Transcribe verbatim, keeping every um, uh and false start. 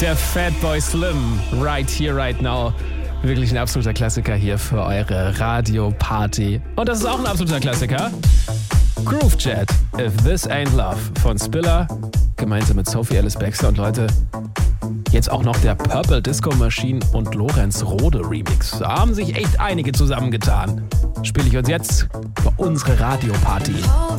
der Fatboy Slim, Right Here, Right Now. Wirklich ein absoluter Klassiker hier für eure Radioparty. Und das ist auch ein absoluter Klassiker. Groove Jet, If This Ain't Love von Spiller, gemeinsam mit Sophie Ellis Bextor. Und Leute, jetzt auch noch der Purple Disco Machine und Lorenz Rode Remix. Da haben sich echt einige zusammengetan. Spiele ich uns jetzt für unsere Radioparty.